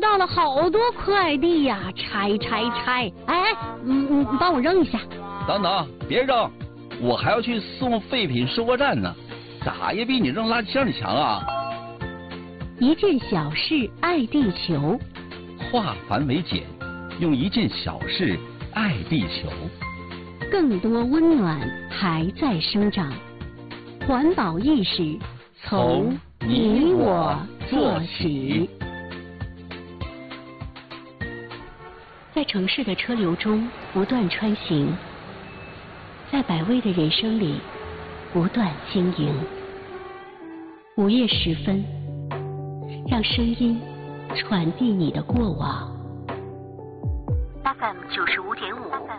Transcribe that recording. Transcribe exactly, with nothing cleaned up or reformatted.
到了好多快递呀，拆拆拆！哎，嗯嗯，你帮我扔一下。 等等，别扔，我还要去送废品收货站呢，咋也比你扔垃圾箱里强啊！ 一件小事爱地球， 化繁为简，用一件小事爱地球。 更多温暖还在生长，环保意识从你我做起。在城市的车流中不断穿行，在百味的人生里不断经营。午夜时分，让声音传递你的过往。F M 九十五点五。